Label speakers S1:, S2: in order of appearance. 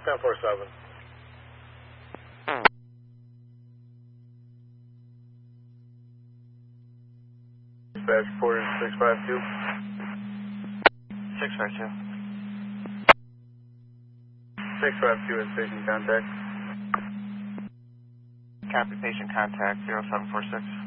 S1: 1047. Dispatch reported 652.
S2: 652.
S1: 652 is patient contact.
S2: Copy, patient contact 0746.